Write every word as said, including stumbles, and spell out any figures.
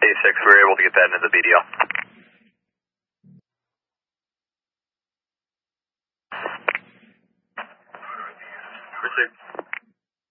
six, we were able to get that into the B D L. Received.